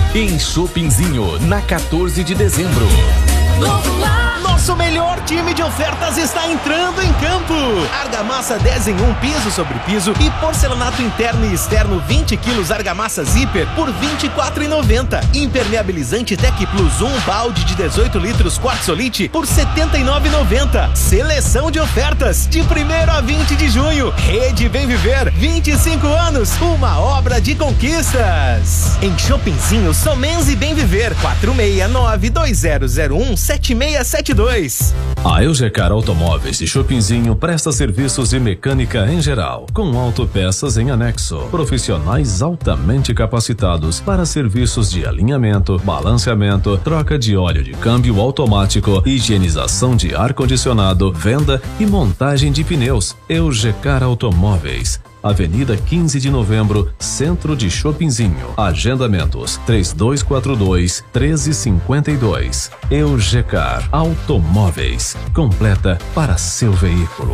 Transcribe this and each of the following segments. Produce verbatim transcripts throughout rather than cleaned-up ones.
Em Shoppingzinho, na quatorze de dezembro. Nosso melhor time de ofertas está entrando em campo. Argamassa dez em um piso sobre piso e porcelanato interno e externo vinte quilos argamassa zíper por vinte e quatro reais e noventa centavos. Impermeabilizante Tec Plus um balde de dezoito litros Quartzolite por setenta e nove reais e noventa centavos. Seleção de ofertas de primeiro a vinte de junho. Rede Vem Viver, vinte e cinco anos, uma obra de conquistas. Em Shoppingzinho, Somenze Bem Viver, quatro seis nove, dois zero zero um, sete seis sete dois. A Eugecar Automóveis e Shoppingzinho presta serviços de mecânica em geral, com autopeças em anexo, profissionais altamente capacitados para serviços de alinhamento, balanceamento, troca de óleo de câmbio automático, higienização de ar-condicionado, venda e montagem de pneus. Eugecar Automóveis, Avenida quinze de novembro, Centro de Shoppingzinho. Agendamentos três dois quatro dois, um três cinco dois. Eugecar Automóveis, completa para seu veículo.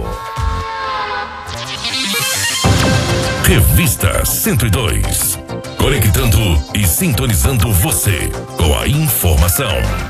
Revista cento e dois. Conectando e sintonizando você com a informação.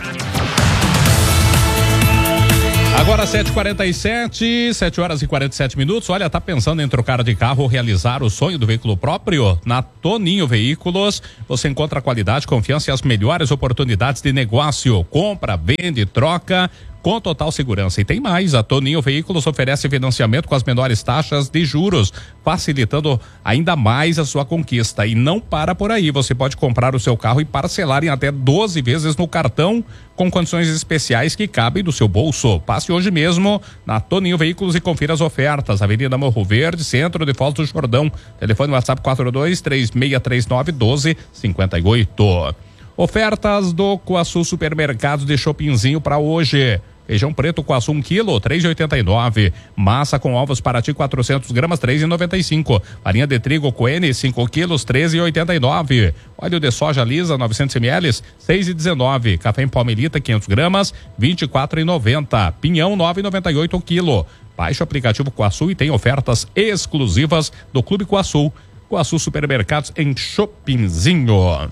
Agora sete e quarenta e sete, sete horas e quarenta e sete minutos. Olha, tá pensando em trocar de carro ou realizar o sonho do veículo próprio? Na Toninho Veículos, você encontra qualidade, confiança e as melhores oportunidades de negócio. Compra, vende, troca com total segurança. E tem mais, a Toninho Veículos oferece financiamento com as menores taxas de juros, facilitando ainda mais a sua conquista. E não para por aí, você pode comprar o seu carro e parcelar em até doze vezes no cartão, com condições especiais que cabem do seu bolso. Passe hoje mesmo na Toninho Veículos e confira as ofertas. Avenida Morro Verde, Centro de Foz do Jordão. Telefone WhatsApp quatro dois três seis três nove um dois cinco oito. Ofertas do Coaçu Supermercados de Shoppingzinho para hoje. Feijão preto Coaçu um quilo, três reais e oitenta e nove. Massa com ovos Paraty quatrocentos gramas, três reais e noventa e cinco. Farinha de trigo Coene cinco quilos, treze reais e oitenta e nove. Óleo de soja lisa novecentos mililitros, seis reais e dezenove. Café em pó Melita quinhentos gramas, vinte e quatro reais e noventa. Pinhão nove reais e noventa e oito o quilo. Baixe o aplicativo Coaçu e tem ofertas exclusivas do Clube Coaçu. Coaçu Supermercados em Shoppingzinho.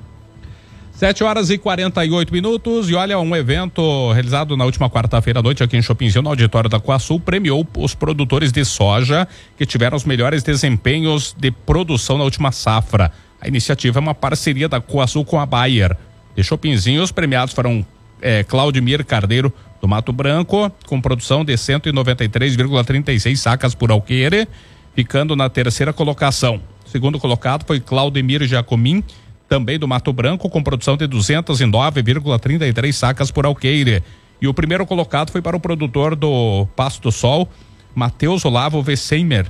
sete horas e quarenta e oito minutos. E olha, um evento realizado na última quarta-feira à noite aqui em Shoppingzinho, no auditório da Coaçu, premiou os produtores de soja que tiveram os melhores desempenhos de produção na última safra. A iniciativa é uma parceria da Coaçu com a Bayer. De Shoppingzinho, os premiados foram é, Claudimir Carneiro, do Mato Branco, com produção de cento e noventa e três vírgula trinta e seis sacas por alqueire, ficando na terceira colocação. O segundo colocado foi Claudemir Jacomim, também do Mato Branco, com produção de duzentos e nove vírgula trinta e três sacas por alqueire. E o primeiro colocado foi para o produtor do Pasto do Sol, Matheus Olavo Vesseimer,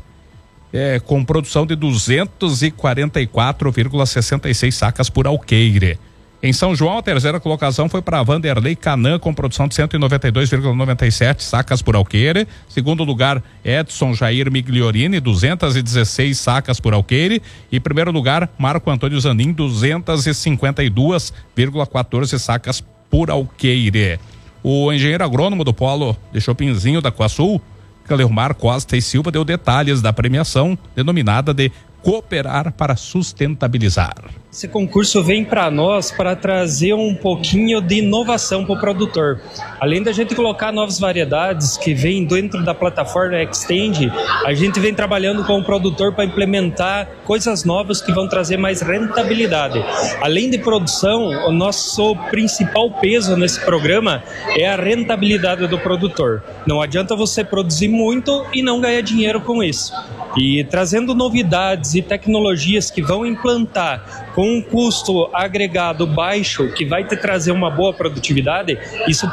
é, com produção de duzentos e quarenta e quatro vírgula sessenta e seis sacas por alqueire. Em São João, a terceira colocação foi para Vanderlei Canã, com produção de cento e noventa e dois vírgula noventa e sete sacas por alqueire. Segundo lugar, Edson Jair Migliorini, duzentas e dezesseis sacas por alqueire. E primeiro lugar, Marco Antônio Zanin, duzentas e cinquenta e duas vírgula quatorze sacas por alqueire. O engenheiro agrônomo do Polo de Shoppingzinho da Coaçu, Cleomar Costa e Silva, deu detalhes da premiação denominada de Cooperar para Sustentabilizar. Esse concurso vem para nós para trazer um pouquinho de inovação para o produtor. Além da gente colocar novas variedades que vêm dentro da plataforma Extend, a gente vem trabalhando com o produtor para implementar coisas novas que vão trazer mais rentabilidade. Além de produção, o nosso principal peso nesse programa é a rentabilidade do produtor. Não adianta você produzir muito e não ganhar dinheiro com isso. E trazendo novidades e tecnologias que vão implantar com um custo agregado baixo, que vai te trazer uma boa produtividade, isso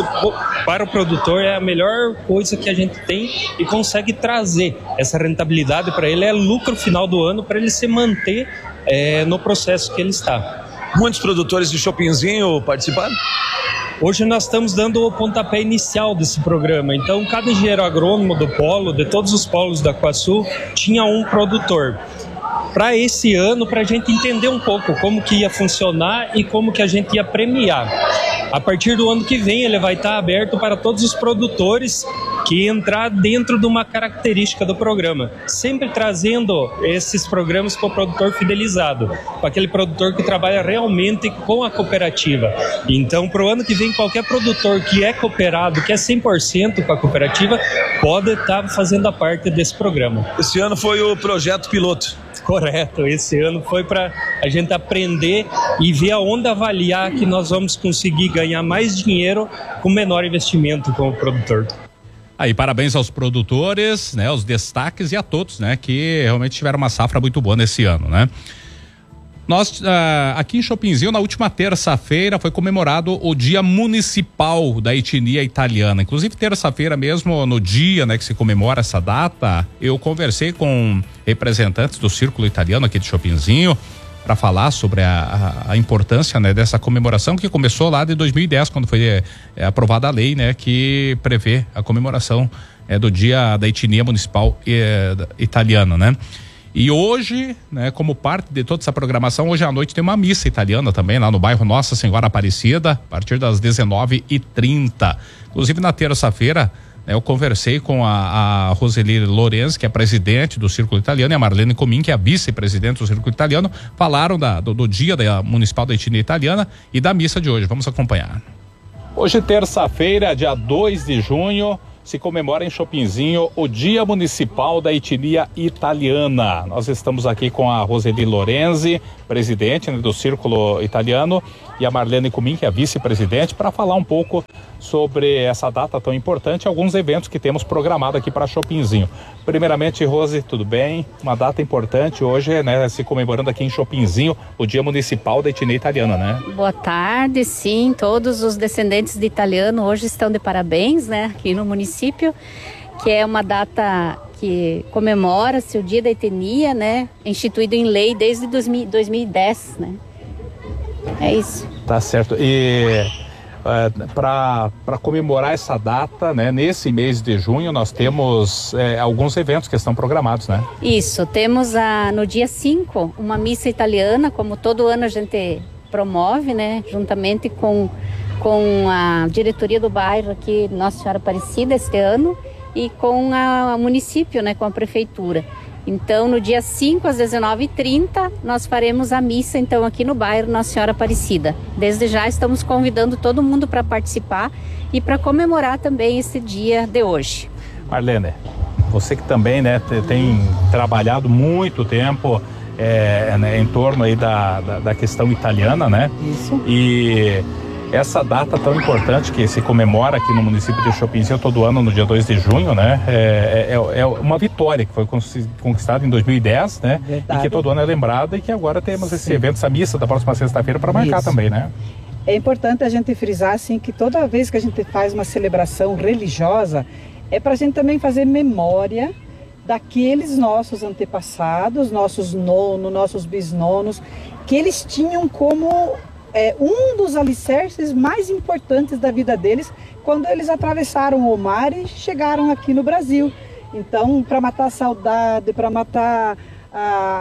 para o produtor é a melhor coisa que a gente tem e consegue trazer essa rentabilidade para ele, é lucro final do ano para ele se manter é, no processo que ele está. Muitos produtores de Shoppingzinho participaram? Hoje nós estamos dando o pontapé inicial desse programa, então cada engenheiro agrônomo do polo, de todos os polos da Coaçu, tinha um produtor. Para esse ano, para a gente entender um pouco como que ia funcionar e como que a gente ia premiar. A partir do ano que vem ele vai estar aberto para todos os produtores que entrar dentro de uma característica do programa, sempre trazendo esses programas para o produtor fidelizado, para aquele produtor que trabalha realmente com a cooperativa. Então, para o ano que vem, qualquer produtor que é cooperado, que é cem por cento com a cooperativa, pode estar fazendo a parte desse programa. Esse ano foi o projeto piloto. Correto, esse ano foi para a gente aprender e ver aonde avaliar que nós vamos conseguir ganhar mais dinheiro com menor investimento com o produtor. Aí, parabéns aos produtores, né, os destaques e a todos, né, que realmente tiveram uma safra muito boa nesse ano, né? Nós, uh, aqui em Chopinzinho, na última terça-feira, foi comemorado o Dia Municipal da Etnia Italiana. Inclusive, terça-feira mesmo, no dia, né, que se comemora essa data, eu conversei com representantes do Círculo Italiano aqui de Chopinzinho para falar sobre a, a, a importância, né, dessa comemoração que começou lá de dois mil e dez, quando foi é, é, aprovada a lei, né, que prevê a comemoração é, do Dia da Etnia Municipal é, Italiana, né? E hoje, né, como parte de toda essa programação, hoje à noite tem uma missa italiana também lá no bairro Nossa Senhora Aparecida, a partir das dezenove e trinta. Inclusive na terça-feira, né, eu conversei com a, a Roseli Lorenzi, que é presidente do Círculo Italiano, e a Marlene Comin, que é a vice-presidente do Círculo Italiano, falaram da, do, do dia da Municipal da Etnia Italiana e da missa de hoje. Vamos acompanhar. Hoje, terça-feira, dia dois de junho, se comemora em Chopinzinho o Dia Municipal da Etnia Italiana. Nós estamos aqui com a Roseli Lorenzi, presidente, né, do Círculo Italiano, e a Marlene Comin, que é a vice-presidente, para falar um pouco sobre essa data tão importante e alguns eventos que temos programado aqui para Chopinzinho. Primeiramente, Rose, tudo bem? Uma data importante hoje, né, se comemorando aqui em Chopinzinho o Dia Municipal da Etnia Italiana, né? Boa tarde, sim, todos os descendentes de italiano hoje estão de parabéns, né, aqui no município, que é uma data que comemora-se o Dia da Etnia, né, instituído em lei desde dois mil e dez, né? É isso. Tá certo. E uh, para comemorar essa data, né, nesse mês de junho, nós temos é, alguns eventos que estão programados, né? Isso, temos a, no dia cinco uma missa italiana, como todo ano a gente promove, né, juntamente com, com a diretoria do bairro aqui, Nossa Senhora Aparecida, este ano, e com a, o município, né, com a prefeitura. Então, no dia cinco, às dezenove e trinta, nós faremos a missa, então, aqui no bairro Nossa Senhora Aparecida. Desde já estamos convidando todo mundo para participar e para comemorar também esse dia de hoje. Marlene, você que também, né, tem trabalhado muito tempo é, né, em torno aí da, da, da questão italiana, né? Isso. E essa data tão importante que se comemora aqui no município de Chopinzinho todo ano no dia dois de junho, né? É, é, é uma vitória que foi conquistada em dois mil e dez, né? Verdade. E que todo ano é lembrada e que agora temos esse Sim. evento, essa missa da próxima sexta-feira para marcar Isso. também, né? É importante a gente frisar, assim, que toda vez que a gente faz uma celebração religiosa, é para a gente também fazer memória daqueles nossos antepassados, nossos nonos, nossos bisnonos, que eles tinham como É, um dos alicerces mais importantes da vida deles quando eles atravessaram o mar e chegaram aqui no Brasil. Então, para matar a saudade, para matar, a,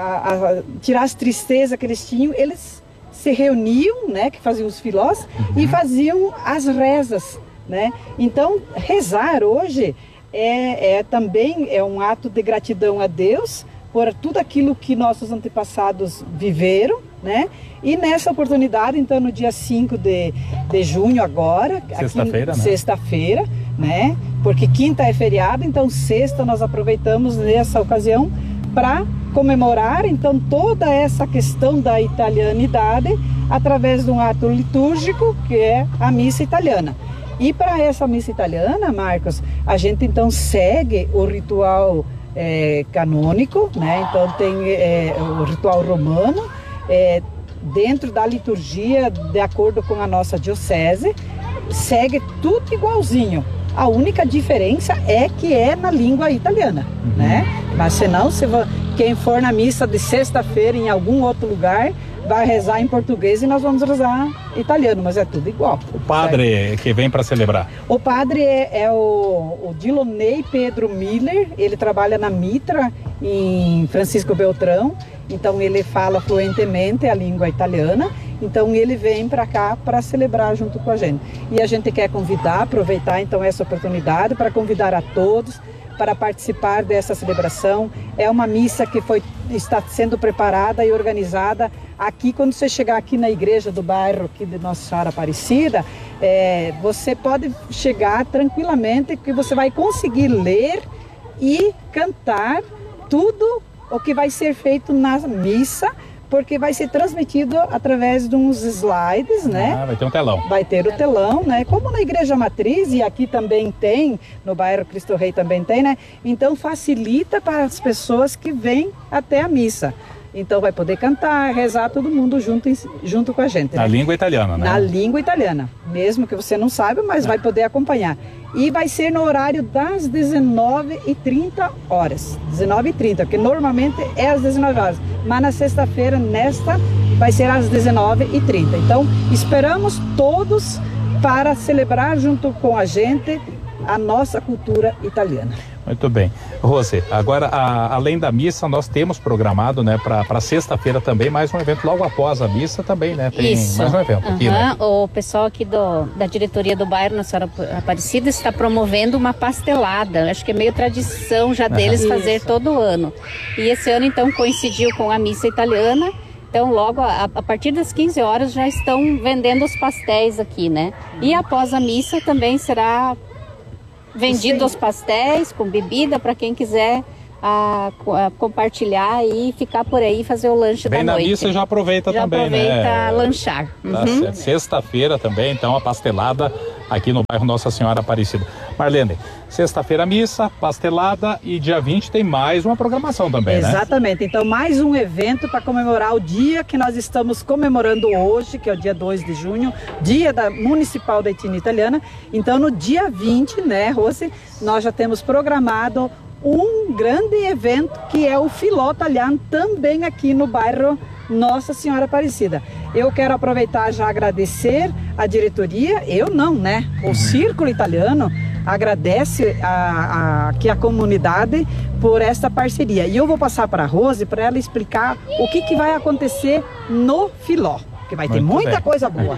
a, tirar as tristezas que eles tinham, eles se reuniam, né, que faziam os filós, uhum. e faziam as rezas, né? Então, rezar hoje é, é também é um ato de gratidão a Deus por tudo aquilo que nossos antepassados viveram, né? E nessa oportunidade, então, no dia cinco de, de junho agora, sexta-feira, né? Sexta-feira, né? Porque quinta é feriado, então sexta nós aproveitamos nessa ocasião para comemorar, então, toda essa questão da italianidade através de um ato litúrgico, que é a missa italiana. E para essa missa italiana, Marcos, a gente então segue o ritual é, canônico, né? Então tem é, o ritual romano, é, dentro da liturgia, de acordo com a nossa diocese, segue tudo igualzinho. A única diferença é que é na língua italiana, uhum. né? Mas senão, se quem for na missa de sexta-feira em algum outro lugar, vai rezar em português e nós vamos rezar italiano, mas é tudo igual. O padre certo? Que vem para celebrar? O padre é, é o, o Dilonei Pedro Miller, ele trabalha na Mitra, em Francisco Beltrão, então ele fala fluentemente a língua italiana Então ele vem para cá para celebrar junto com a gente. E a gente quer convidar, aproveitar então essa oportunidade para convidar a todos para participar dessa celebração. É uma missa que foi, está sendo preparada e organizada aqui. Quando você chegar aqui na igreja do bairro aqui de Nossa Senhora Aparecida, é, você pode chegar tranquilamente, que você vai conseguir ler e cantar tudo o que vai ser feito na missa, porque vai ser transmitido através de uns slides, né? Ah, vai ter um telão. Vai ter o telão, né? Como na Igreja Matriz, e aqui também tem, no bairro Cristo Rei também tem, né? Então facilita para as pessoas que vêm até a missa. Então vai poder cantar, rezar todo mundo junto, junto com a gente. Na né? língua italiana, né? Na língua italiana, mesmo que você não saiba, mas é. vai poder acompanhar. E vai ser no horário das dezenove e trinta horas. dezenove e trinta, porque normalmente é às dezenove horas. Mas na sexta-feira, nesta, vai ser às dezenove e trinta. Então, esperamos todos para celebrar junto com a gente a nossa cultura italiana. Muito bem. Rose, agora, a, além da missa, nós temos programado, né, para sexta-feira também mais um evento, logo após a missa também, né? Tem Isso. mais um evento uhum. aqui, né? O pessoal aqui do, da diretoria do bairro Nossa Senhora Aparecida está promovendo uma pastelada. Acho que é meio tradição já deles uhum. fazer Isso. todo ano. E esse ano, então, coincidiu com a missa italiana. Então, logo a, a partir das quinze horas já estão vendendo os pastéis aqui, né? E após a missa também será vendido os pastéis com bebida para quem quiser a, a compartilhar e ficar por aí e fazer o lanche Bem da na noite. missa já aproveita já também, aproveita né? Aproveita lanchar. Tá uhum. certo. Sexta-feira também, então, a pastelada aqui no bairro Nossa Senhora Aparecida. Marlene, sexta-feira missa, pastelada e dia vinte tem mais uma programação também, Exatamente. né? Exatamente. Então, mais um evento para comemorar o dia que nós estamos comemorando hoje, que é o dia dois de junho, dia da Municipal da Etnia Italiana. Então, no dia vinte, né, Rose, nós já temos programado um grande evento que é o Filó Italiano, também aqui no bairro Nossa Senhora Aparecida. Eu quero aproveitar já agradecer a diretoria, eu não, né? O Círculo Italiano agradece a, a, aqui a comunidade por esta parceria. E eu vou passar para a Rose para ela explicar o que, que vai acontecer no Filó, que vai ter Muito muita bem. coisa boa.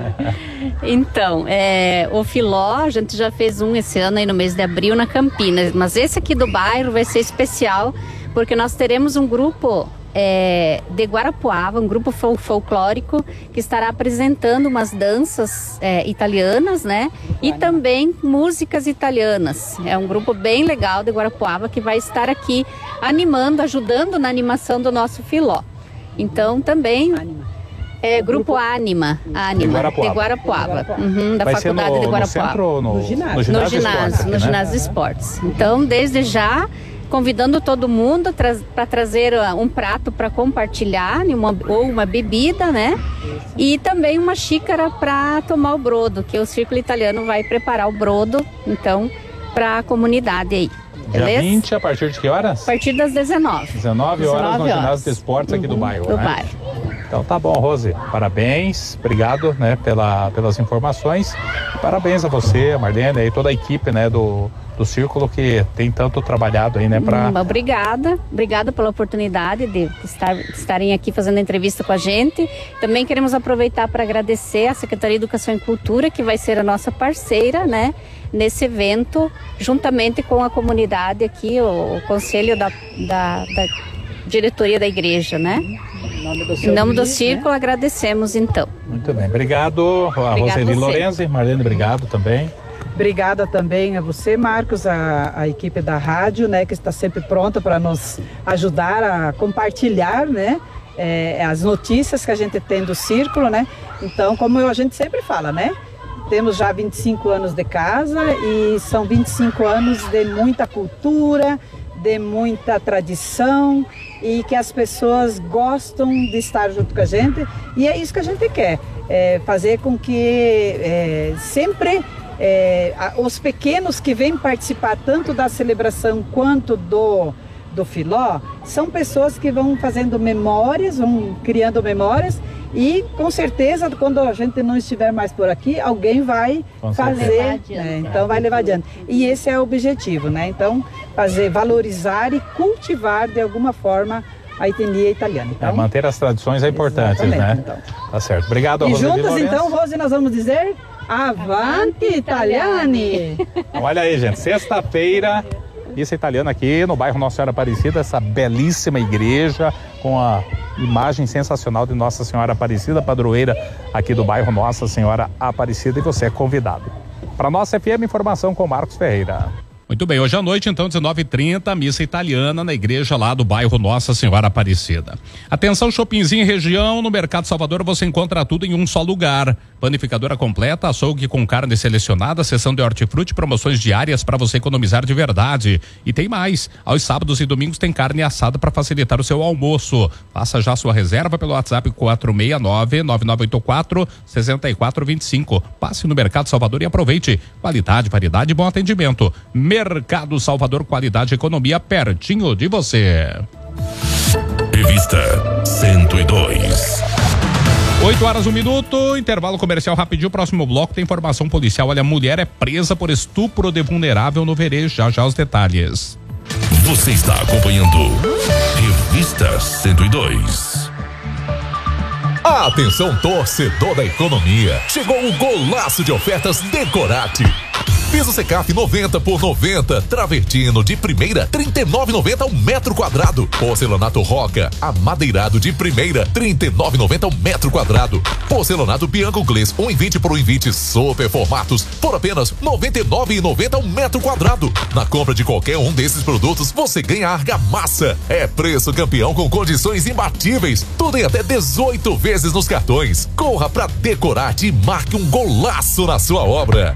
Então, é, o Filó, a gente já fez um esse ano aí no mês de abril na Campinas, mas esse aqui do bairro vai ser especial, porque nós teremos um grupo é, de Guarapuava, um grupo fol folclórico, que estará apresentando umas danças é, italianas, né? E também músicas italianas. É um grupo bem legal de Guarapuava que vai estar aqui animando, ajudando na animação do nosso Filó. Então, também... É, grupo Anima, Anima de Guarapuava, de Guarapuava. Uhum, da Vai Faculdade no, de Guarapuava. No, centro, no, no ginásio, no ginásio, esportes, no né? ginásio de esportes. Então, desde já, convidando todo mundo tra para trazer um prato para compartilhar, uma, ou uma bebida, né? E também uma xícara para tomar o brodo, que o Círculo Italiano vai preparar o brodo, então, para a comunidade aí. Beleza? Dia vinte, a partir de que horas? A partir das dezenove. dezenove horas no ginásio de esportes aqui uhum, do bairro, do né? bairro. Então tá bom, Rose, parabéns, obrigado, né, pela, pelas informações, parabéns a você, a Marlene e toda a equipe, né, do, do Círculo que tem tanto trabalhado aí, né, pra... Hum, obrigada, obrigada pela oportunidade de estar, estarem aqui fazendo a entrevista com a gente. Também queremos aproveitar para agradecer a Secretaria de Educação e Cultura, que vai ser a nossa parceira, né, nesse evento, juntamente com a comunidade aqui, o, o conselho da, da, da diretoria da igreja, né? Em nome do, em nome do Círculo, né? Agradecemos então. Muito bem, obrigado a Roseli Lorenzi. Marlene, obrigado também. Obrigada também a você, Marcos, a, a equipe da rádio, né, que está sempre pronta para nos ajudar a compartilhar, né, é, as notícias que a gente tem do Círculo, né. Então, como a gente sempre fala, né, temos já vinte e cinco anos de casa e são vinte e cinco anos de muita cultura, de muita tradição e que as pessoas gostam de estar junto com a gente, e é isso que a gente quer, é fazer com que é, sempre é, os pequenos que vêm participar tanto da celebração quanto do, do Filó, são pessoas que vão fazendo memórias, vão criando memórias, e com certeza quando a gente não estiver mais por aqui, alguém vai com fazer, né? Então vai levar adiante. E esse é o objetivo, né? Então fazer, valorizar e cultivar de alguma forma a etnia italiana. Então, é, manter as tradições é importante, né? Então. Tá certo. Obrigado, E Rose juntas, então, Rose, nós vamos dizer Avanti Italiani! Olha aí, gente, sexta-feira, missa italiana aqui no bairro Nossa Senhora Aparecida, essa belíssima igreja com a imagem sensacional de Nossa Senhora Aparecida, padroeira aqui do bairro Nossa Senhora Aparecida, e você é convidado. Para nossa F M, informação com Marcos Ferreira. Muito bem, hoje à noite, então, dezenove e trinta, missa italiana na igreja lá do bairro Nossa Senhora Aparecida. Atenção, Shoppingzinho região, no Mercado Salvador você encontra tudo em um só lugar. Panificadora completa, açougue com carne selecionada, seção de hortifruti, promoções diárias para você economizar de verdade. E tem mais, aos sábados e domingos tem carne assada para facilitar o seu almoço. Faça já sua reserva pelo WhatsApp quatro seis nove, nove nove oito quatro, seis quatro dois cinco. Passe no Mercado Salvador e aproveite. Qualidade, variedade e bom atendimento. Mercado Salvador, qualidade e economia pertinho de você. Revista cento e dois. oito horas, um minuto, intervalo comercial rapidinho, próximo bloco tem informação policial. Olha, mulher é presa por estupro de vulnerável no Verê, já já os detalhes. Você está acompanhando Revista cento e dois. Atenção, torcedor da economia, chegou um golaço de ofertas Decorate. Piso Secaf noventa por noventa, Travertino de primeira trinta e nove reais e noventa centavos um metro quadrado. Porcelanato Roca amadeirado de primeira trinta e nove reais e noventa centavos um metro quadrado. Porcelanato Bianco Glass um e vinte por um e vinte super formatos por apenas noventa e nove reais e noventa centavos um metro quadrado. Na compra de qualquer um desses produtos você ganha argamassa. É preço campeão com condições imbatíveis. Tudo em até dezoito vezes nos cartões. Corra pra Decorate e marque um golaço na sua obra.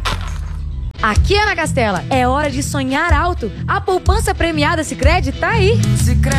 Aqui é na Castela, é hora de sonhar alto. A poupança premiada Sicredi tá aí. Sicredi.